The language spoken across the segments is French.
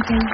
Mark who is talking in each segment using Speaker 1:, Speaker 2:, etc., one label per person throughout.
Speaker 1: d'accueil.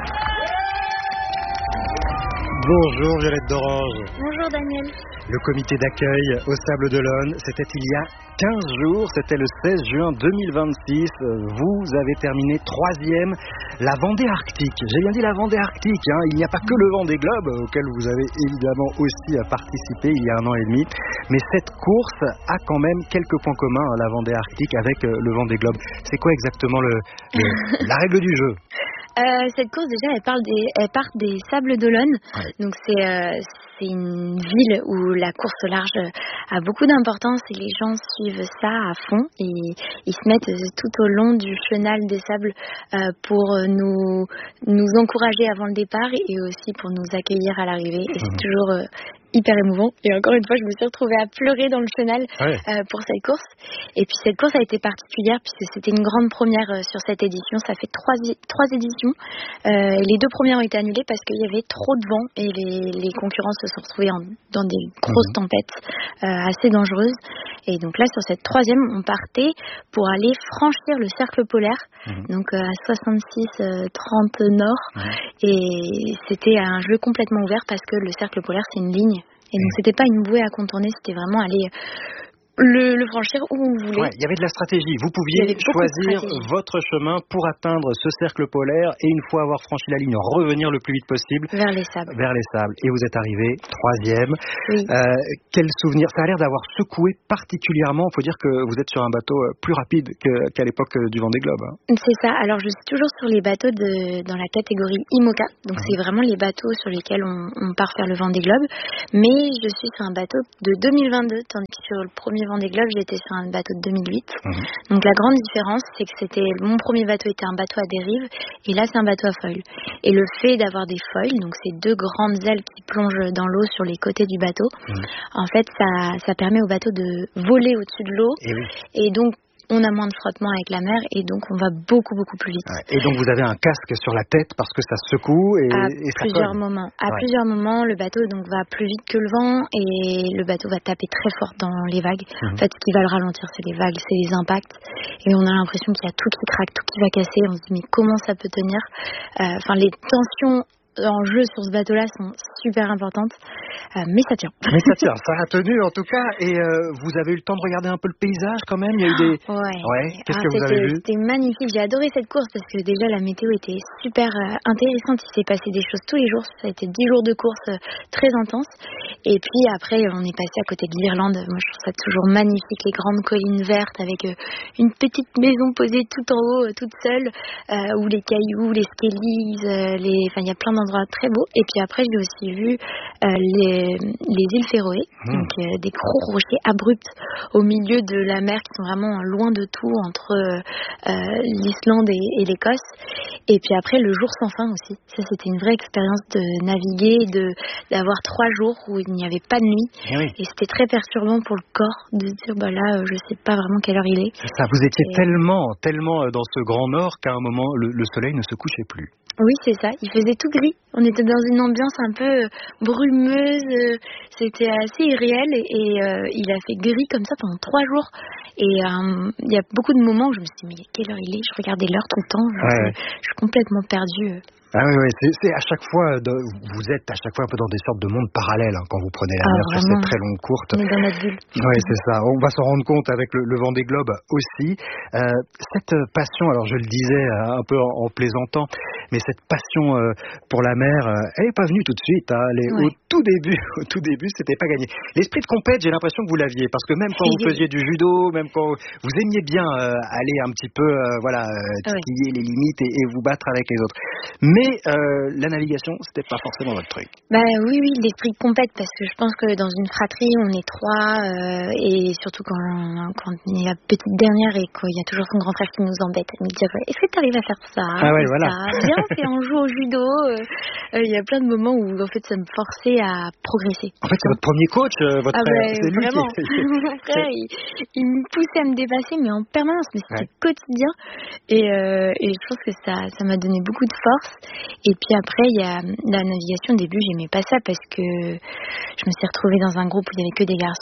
Speaker 2: Bonjour Violette d'Orange.
Speaker 1: Bonjour Daniel.
Speaker 2: Le comité d'accueil au Sable d'Olonne, c'était il y a 15 jours, c'était le 16 juin 2026. Vous avez terminé 3e la Vendée Arctique. J'ai bien dit la Vendée Arctique, hein. Il n'y a pas que le Vendée Globe, auquel vous avez évidemment aussi participé il y a 1 an et demi. Mais cette course a quand même quelques points communs, hein, la Vendée Arctique avec le Vendée Globe. C'est quoi exactement la règle du jeu?
Speaker 1: Cette course, déjà, elle part des Sables d'Olonne.
Speaker 2: Ouais.
Speaker 1: Donc, c'est une ville où la course au large a beaucoup d'importance et les gens suivent ça à fond. Et ils se mettent tout au long du chenal des sables pour nous encourager avant le départ et aussi pour nous accueillir à l'arrivée. Et c'est toujours hyper émouvant. Et encore une fois, je me suis retrouvée à pleurer dans le chenal pour cette course. Et puis cette course a été particulière puisque c'était une grande première sur cette édition. Ça fait 3 éditions. Les 2 premières ont été annulées parce qu'il y avait trop de vent et les concurrents se sont retrouvés dans des grosses tempêtes assez dangereuses. Et donc là, sur cette 3e, on partait pour aller franchir le cercle polaire, donc à 66-30 nord. Et c'était un jeu complètement ouvert parce que le cercle polaire, c'est une ligne. Et donc, c'était pas une bouée à contourner, c'était vraiment aller le franchir où vous voulez.
Speaker 2: Ouais, il y avait de la stratégie. Vous pouviez choisir votre chemin pour atteindre ce cercle polaire et une fois avoir franchi la ligne, revenir le plus vite possible
Speaker 1: vers les sables.
Speaker 2: Et vous êtes arrivé 3e.
Speaker 1: Oui.
Speaker 2: Quel souvenir? Ça a l'air d'avoir secoué particulièrement. Il faut dire que vous êtes sur un bateau plus rapide qu'à l'époque du Vendée Globe. Hein.
Speaker 1: C'est ça. Alors, je suis toujours sur les bateaux dans la catégorie IMOCA. Donc, c'est vraiment les bateaux sur lesquels on part faire le Vendée Globe. Mais je suis sur un bateau de 2022, tandis que sur le premier Vendée Globe, j'étais sur un bateau de 2008. Donc la grande différence, c'est que mon premier bateau était un bateau à dérive et là c'est un bateau à foil. Et le fait d'avoir des foils, donc ces 2 grandes ailes qui plongent dans l'eau sur les côtés du bateau, en fait ça permet au bateau de voler au-dessus de l'eau et donc on a moins de frottement avec la mer et donc on va beaucoup plus vite.
Speaker 2: Et donc vous avez un casque sur la tête parce que ça secoue et ça
Speaker 1: plusieurs moments. À plusieurs moments, le bateau donc va plus vite que le vent et le bateau va taper très fort dans les vagues. En fait, ce qui va le ralentir, c'est les vagues, c'est les impacts. Et on a l'impression qu'il y a tout qui craque, tout qui va casser. On se dit mais comment ça peut tenir? Les tensions en jeu sur ce bateau-là sont super importantes, mais ça tient.
Speaker 2: Ça a tenu en tout cas. Et vous avez eu le temps de regarder un peu le paysage quand même? Il y a eu des... Qu'est-ce que vous avez vu?
Speaker 1: C'était magnifique, j'ai adoré cette course parce que déjà la météo était super intéressante. Il s'est passé des choses tous les jours, ça a été 10 jours de course très intenses. Et puis après, on est passé à côté de l'Irlande. Moi, je trouve ça toujours magnifique, les grandes collines vertes avec une petite maison posée tout en haut, toute seule, où les cailloux, les skélises, il y a plein d'endroits très beaux. Et puis après, j'ai aussi vu les îles Féroé, donc des gros rochers abrupts au milieu de la mer qui sont vraiment loin de tout entre l'Islande et l'Écosse. Et puis après, le jour sans fin aussi. Ça, c'était une vraie expérience de naviguer, d'avoir 3 jours où il n'y avait pas de nuit. Et c'était très perturbant pour le corps de se dire, là, je sais pas vraiment quelle heure il est.
Speaker 2: Ça, vous étiez tellement dans ce grand nord qu'à un moment, le soleil ne se couchait plus.
Speaker 1: Oui, c'est ça. Il faisait tout gris. On était dans une ambiance un peu brumeuse. C'était assez irréel et il a fait gris comme ça pendant 3 jours. Et il y a beaucoup de moments où je me suis dit, mais quelle heure il est? Je regardais l'heure tout le temps. Je suis complètement perdue.
Speaker 2: Ah oui, c'est à chaque fois, vous êtes à chaque fois un peu dans des sortes de mondes parallèles quand vous prenez la mer sur cette très longue courte.
Speaker 1: On est dans notre bulle.
Speaker 2: Oui, c'est ça. On va s'en rendre compte avec le Vendée Globe aussi. Cette passion, alors je le disais un peu en plaisantant, mais cette passion pour la mer, elle n'est pas venue tout de suite. Au tout début, c'était pas gagné. L'esprit de compète, j'ai l'impression que vous l'aviez, parce que même quand vous faisiez du judo, même quand vous aimiez bien aller un petit peu, titiller les limites et vous battre avec les autres. Mais la navigation, c'était pas forcément votre truc.
Speaker 1: Oui, l'esprit de compète, parce que je pense que dans une fratrie, on est 3, et surtout quand on est la petite dernière et qu'il y a toujours son grand frère qui nous embête, à nous dire est-ce que tu arrives à faire ça? Viens, on joue au judo. Il y a plein de moments où en fait ça me forçait à progresser.
Speaker 2: En fait, c'est votre premier coach, votre frère. C'est lui
Speaker 1: vraiment. Mon frère, il me poussait à me dépasser, mais en permanence, mais c'était quotidien. Et je pense que ça m'a donné beaucoup de force. Et puis après, il y a la navigation. Au début, j'aimais pas ça parce que je me suis retrouvée dans un groupe où il y avait que des garçons.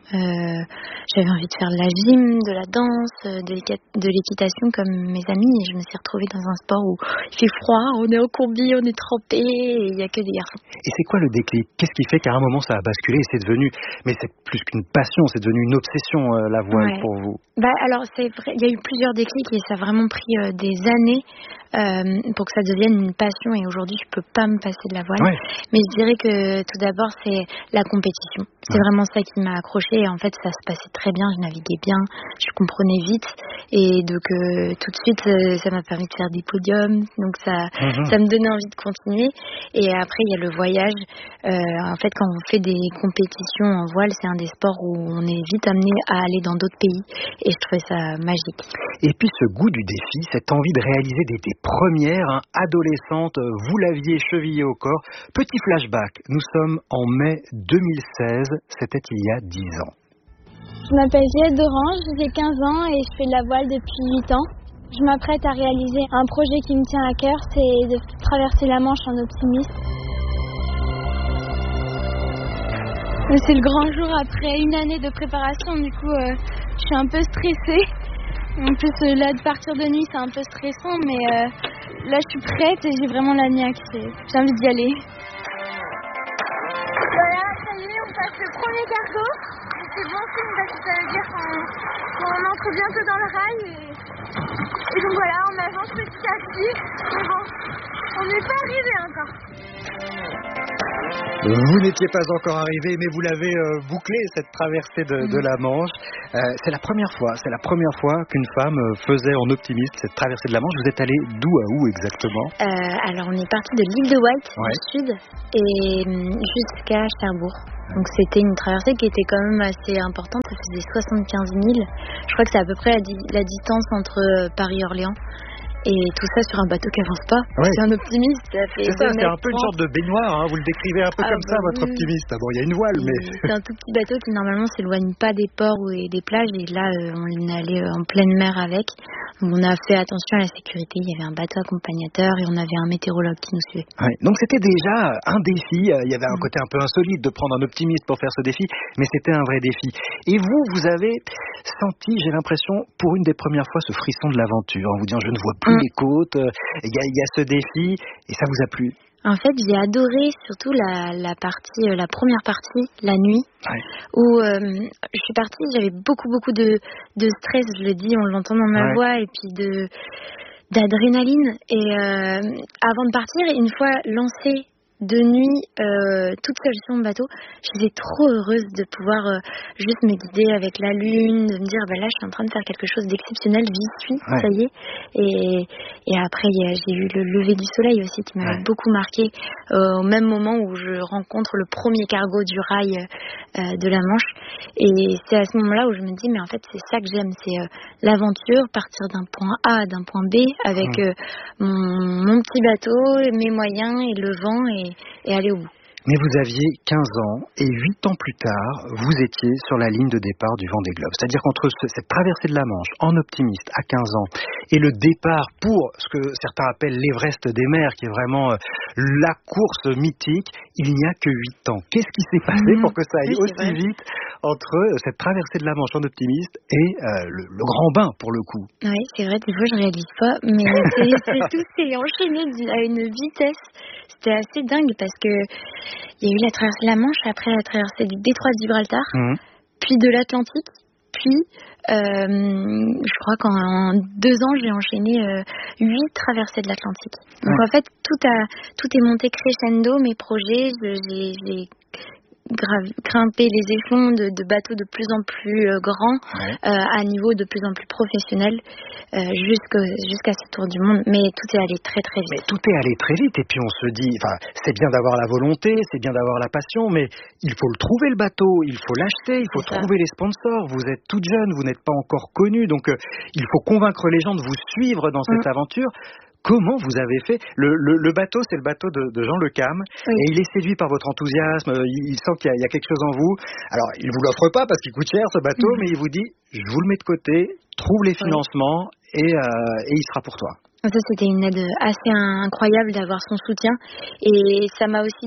Speaker 1: J'avais envie de faire de la gym, de la danse, de l'équitation comme mes amis, et je me suis retrouvée dans un sport où il fait froid, on est en combi, on est trempé et il y a que des garçons.
Speaker 2: Et c'est quoi le déclic? Qu'est-ce qui fait qu'à un moment ça a basculé et c'est devenu, mais c'est plus qu'une passion, c'est devenu une obsession, la voile pour vous?
Speaker 1: Alors c'est vrai, il y a eu plusieurs déclics et ça a vraiment pris des années pour que ça devienne une passion, et aujourd'hui je peux pas me passer de la voile.
Speaker 2: Ouais.
Speaker 1: Mais je dirais que tout d'abord c'est la compétition. C'est vraiment ça qui m'a accrochée, et en fait ça se passait très bien, je naviguais bien, je comprenais vite, et donc tout de suite ça m'a permis de faire des podiums, donc ça me donnait envie de continuer. Et après il y a le voyage. En fait quand on fait des compétitions en voile, c'est un des sports où on est vite amené à aller dans d'autres pays, et je trouvais ça magique.
Speaker 2: Et puis ce goût du défi, cette envie de réaliser des premières, adolescente, vous l'aviez chevillé au corps. Petit flashback, nous sommes en mai 2016, c'était il y a 10 ans.
Speaker 3: Je m'appelle Juliette d'Orange, j'ai 15 ans et je fais de la voile depuis 8 ans. Je m'apprête à réaliser un projet qui me tient à cœur, c'est de traverser la Manche en optimiste. C'est le grand jour après une année de préparation, du coup je suis un peu stressée. En plus là de partir de nuit c'est un peu stressant, mais là je suis prête et j'ai vraiment la niaque, j'ai envie d'y aller.
Speaker 4: Voilà, ça y est, on passe le premier cargo. C'est bon signe parce que ça veut dire qu'on entre bientôt dans le rail, et donc voilà, on avance petit à petit, mais bon, on n'est pas arrivé encore.
Speaker 2: Vous n'étiez pas encore arrivé, mais vous l'avez bouclé, cette traversée de la Manche. C'est la première fois qu'une femme faisait en optimiste cette traversée de la Manche. Vous êtes allé d'où à où exactement?
Speaker 1: Alors on est parti de l'île de Wight, du sud, et jusqu'à Cherbourg. Donc c'était une traversée qui était quand même assez importante, ça faisait 75 000. Je crois que c'est à peu près la distance entre Paris et Orléans. Et tout ça sur un bateau qui avance pas.
Speaker 2: Ouais.
Speaker 1: C'est un optimiste, ça fait.
Speaker 2: C'est ça, c'est un peu une sorte de baignoire, hein. Vous le décrivez un peu comme ça, votre optimiste. Bon, il y a une voile, mais.
Speaker 1: C'est un tout petit bateau qui normalement s'éloigne pas des ports et des plages, et là on est allé en pleine mer avec. Donc on a fait attention à la sécurité, il y avait un bateau accompagnateur et on avait un météorologue qui nous suivait.
Speaker 2: Ouais. Donc c'était déjà un défi, il y avait un côté un peu insolite de prendre un optimiste pour faire ce défi, mais c'était un vrai défi. Et vous avez senti, j'ai l'impression, pour une des premières fois, ce frisson de l'aventure, en vous disant je ne vois plus les côtes, il y a ce défi, et ça vous a plu?
Speaker 1: En fait, j'ai adoré surtout la première partie, la nuit, où je suis partie, j'avais beaucoup de stress, je le dis, on l'entend dans ma voix, et puis d'adrénaline. Et avant de partir, une fois lancée de nuit, toute seule sur mon bateau, j'étais trop heureuse de pouvoir juste me guider avec la lune, de me dire là je suis en train de faire quelque chose d'exceptionnel, j'y suis, ça y est. Et après j'ai eu le lever du soleil aussi qui m'a beaucoup marqué, au même moment où je rencontre le premier cargo du rail de la Manche, et c'est à ce moment-là où je me dis mais en fait c'est ça que j'aime, c'est l'aventure, partir d'un point A à d'un point B avec mon petit bateau, mes moyens et le vent, et aller au bout.
Speaker 2: Mais vous aviez 15 ans et 8 ans plus tard, vous étiez sur la ligne de départ du Vendée Globe. C'est-à-dire qu'entre cette traversée de la Manche en optimiste à 15 ans et le départ pour ce que certains appellent l'Everest des mers, qui est vraiment la course mythique, il n'y a que 8 ans. Qu'est-ce qui s'est passé pour que ça aille aussi vite entre cette traversée de la Manche en optimiste et le grand bain pour le coup?
Speaker 1: Oui, c'est vrai, des fois je réalise pas, mais tout s'est enchaîné à une vitesse. C'était assez dingue parce que il y a eu la traversée de la Manche, après la traversée du détroit de Gibraltar, puis de l'Atlantique, puis je crois qu'en 2 ans j'ai enchaîné 8 traversées de l'Atlantique. Donc en fait tout est monté crescendo, mes projets, j'ai grimper les échelons de bateaux de plus en plus grands, à niveau de plus en plus professionnel, jusqu'à ce tour du monde. Mais tout est allé très très vite.
Speaker 2: Mais tout est allé très vite, et puis on se dit, c'est bien d'avoir la volonté, c'est bien d'avoir la passion, mais il faut le trouver le bateau, il faut l'acheter, il faut trouver les sponsors. Vous êtes toute jeune, vous n'êtes pas encore connue, donc il faut convaincre les gens de vous suivre dans cette aventure. Comment vous avez fait? Le bateau, c'est le bateau de Jean Le Cam, et il est séduit par votre enthousiasme, il sent qu'il y a quelque chose en vous. Alors, il vous l'offre pas parce qu'il coûte cher ce bateau, mais il vous dit, je vous le mets de côté, trouve les financements, et il sera pour toi.
Speaker 1: Ça, c'était une aide assez incroyable d'avoir son soutien, et ça m'a aussi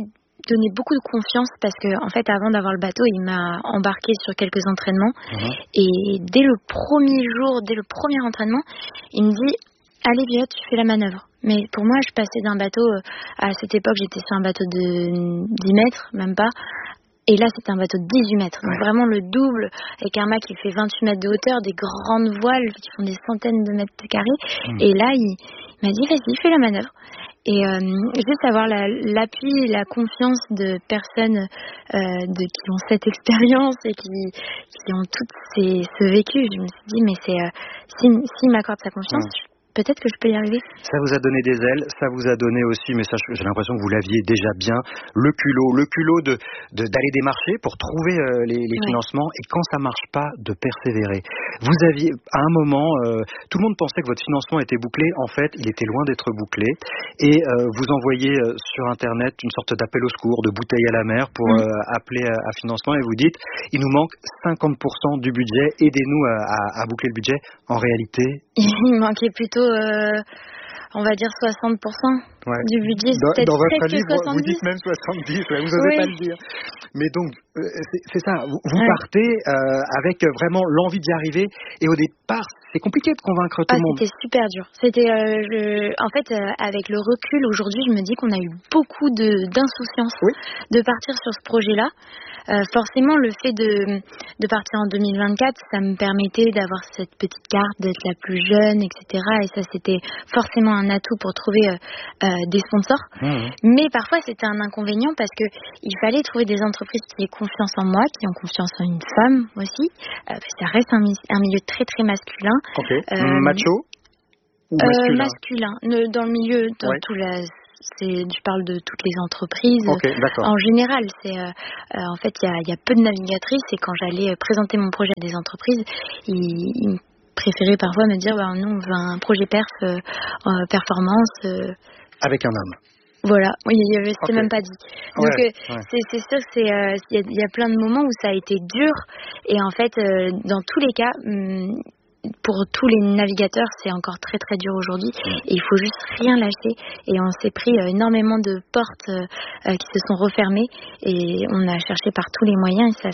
Speaker 1: donné beaucoup de confiance parce que en fait avant d'avoir le bateau il m'a embarqué sur quelques entraînements et dès le premier entraînement il me dit allez Violet tu fais la manœuvre. Mais pour moi je passais d'un bateau, à cette époque j'étais sur un bateau de 10 mètres même pas, et là c'était un bateau de 18 mètres, donc vraiment le double, avec un mât qui fait 28 mètres de hauteur, des grandes voiles qui font des centaines de mètres carrés, et là il m'a dit vas-y fais la manœuvre. Et juste avoir l'appui et la confiance de personnes qui ont cette expérience et qui ont tout ce vécu, je me suis dit mais s'il m'accorde sa confiance, peut-être que je peux y arriver.
Speaker 2: Ça vous a donné des ailes, ça vous a donné aussi, mais ça j'ai l'impression que vous l'aviez déjà bien, le culot d'aller démarcher pour trouver les financements, et quand ça marche pas, de persévérer. Vous aviez, à un moment, tout le monde pensait que votre financement était bouclé, en fait, il était loin d'être bouclé, et vous envoyez sur Internet une sorte d'appel au secours, de bouteille à la mer pour appeler à financement, et vous dites, il nous manque 50% du budget, aidez-nous à boucler le budget. En réalité...
Speaker 1: Il manquait plutôt, on va dire 60% du budget.
Speaker 2: Dans votre
Speaker 1: livre,
Speaker 2: 70. Vous dites même 70, vous n'osez pas le dire. Mais donc, c'est ça, vous partez avec vraiment l'envie d'y arriver, et au départ, c'est compliqué de convaincre tout le monde.
Speaker 1: C'était super dur. En fait, avec le recul, aujourd'hui, je me dis qu'on a eu beaucoup d'insouciance de partir sur ce projet-là. Forcément, le fait de partir en 2024, ça me permettait d'avoir cette petite carte, d'être la plus jeune, etc. Et ça, c'était forcément un atout pour trouver des sponsors. Mais parfois, c'était un inconvénient parce que il fallait trouver des entreprises qui aient confiance en moi, qui ont confiance en une femme aussi. Ça reste un milieu très, très masculin.
Speaker 2: Macho ou masculin?
Speaker 1: Masculin. Dans le milieu, tout je parle de toutes les entreprises. En général, en fait, il y a peu de navigatrices, et quand j'allais présenter mon projet à des entreprises, ils préféraient parfois me dire nous on veut un projet performance
Speaker 2: avec un homme.
Speaker 1: Voilà, c'était même pas dit. Donc c'est sûr que il y a plein de moments où ça a été dur, et en fait dans tous les cas pour tous les navigateurs, c'est encore très très dur aujourd'hui, et il faut juste rien lâcher, et on s'est pris énormément de portes qui se sont refermées, et on a cherché par tous les moyens, et on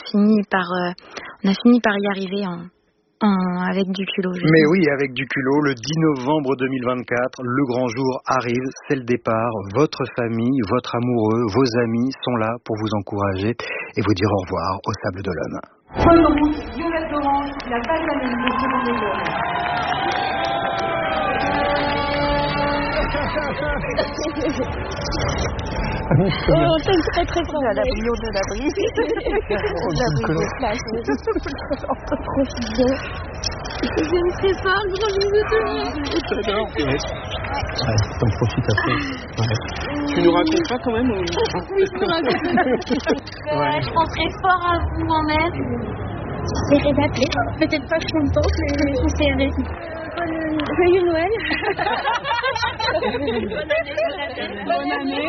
Speaker 1: a fini par y arriver avec du culot.
Speaker 2: Mais oui, avec du culot, le 10 novembre 2024, le grand jour arrive, c'est le départ, votre famille, votre amoureux, vos amis sont là pour vous encourager et vous dire au revoir au Sable d'Olonne.
Speaker 5: Feuille rouge, violette orange, la balle de
Speaker 3: on t'aime très très fort.
Speaker 5: À l'abri, on est à l'abri.
Speaker 3: Profite bien. J'aime très fort, gros bisous tout le monde.
Speaker 2: T'en profites après.
Speaker 6: Tu nous racontes pas quand même
Speaker 3: Oui, je vous raconte. Je penserai fort à vous quand même. J'essaierai d'appeler. Peut-être pas longtemps, mais j'essaierai. Joyeux Noël. Bonne année.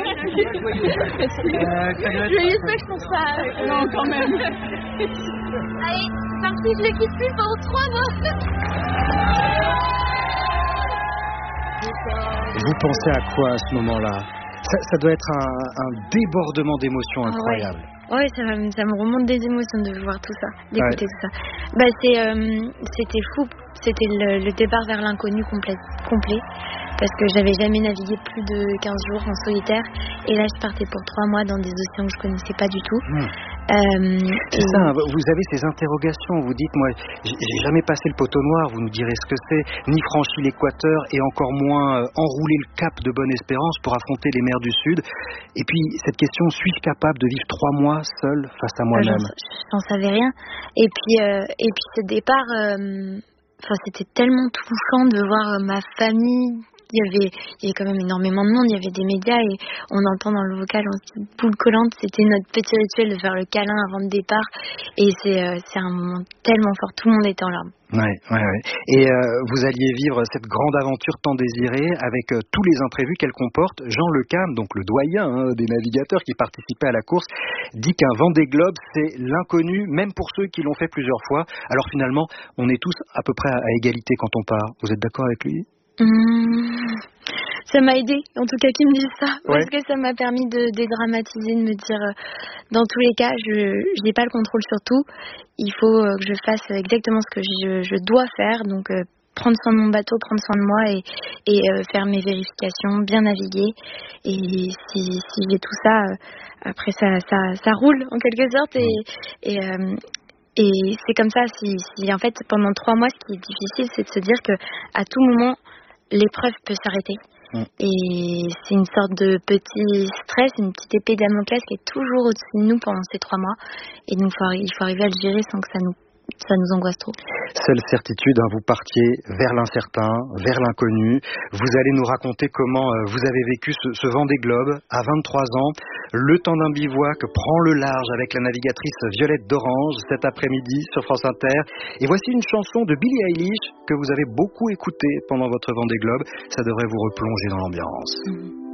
Speaker 3: Joyeux Pâques, je pense pas. Non, quand même. Allez, parti, je le quitte plus pendant 3 mois.
Speaker 2: Vous pensez à quoi à ce moment-là? Ça doit être un débordement d'émotions incroyable.
Speaker 1: Oui, ça me remonte des émotions de voir tout ça, d'écouter tout ça. C'était fou. C'était le départ vers l'inconnu complet. Parce que j'avais jamais navigué plus de 15 jours en solitaire. Et là, je partais pour 3 mois dans des océans que je connaissais pas du tout.
Speaker 2: C'est ça, vous avez ces interrogations. Vous dites, moi, j'ai jamais passé le poteau noir, vous nous direz ce que c'est, ni franchi l'équateur, et encore moins enroulé le cap de Bonne-Espérance pour affronter les mers du Sud. Et puis, cette question, suis-je capable de vivre 3 mois seul face à moi-même?
Speaker 1: J'en savais rien. Et puis ce départ, c'était tellement touchant de voir ma famille. Il y avait quand même énormément de monde, il y avait des médias, et on entend dans le vocal, on se dit boule collante, c'était notre petit rituel de faire le câlin avant le départ, et c'est un moment tellement fort, tout le monde était en larmes.
Speaker 2: Ouais. Et vous alliez vivre cette grande aventure tant désirée avec tous les imprévus qu'elle comporte. Jean Lecam, donc le doyen des navigateurs qui participaient à la course, dit qu'un Vendée Globe, c'est l'inconnu, même pour ceux qui l'ont fait plusieurs fois. Alors finalement, on est tous à peu près à égalité quand on part. Vous êtes d'accord avec lui?
Speaker 1: Ça ça m'a aidé, en tout cas qu'ils me disent ça,
Speaker 2: Ouais.
Speaker 1: parce que ça m'a permis de dédramatiser, de me dire, dans tous les cas, je n'ai pas le contrôle sur tout. Il faut que je fasse exactement ce que je dois faire, donc prendre soin de mon bateau, prendre soin de moi et faire mes vérifications, bien naviguer. Et si j'ai tout ça, après ça roule en quelque sorte. Et c'est comme ça, si en fait pendant 3 mois, ce qui est difficile, c'est de se dire que à tout moment, l'épreuve peut s'arrêter. Et c'est une sorte de petit stress, une petite épée Damoclès qui est toujours au-dessus de nous pendant ces 3 mois. Et donc il faut arriver à le gérer sans que ça nous angoisse trop.
Speaker 2: Seule certitude, vous partiez vers l'incertain, vers l'inconnu. Vous allez nous raconter comment vous avez vécu ce Vendée Globe à 23 ans, le temps d'un bivouac prend le large avec la navigatrice Violette d'Orange cet après-midi sur France Inter. Et voici une chanson de Billie Eilish que vous avez beaucoup écoutée pendant votre Vendée Globe. Ça devrait vous replonger dans l'ambiance.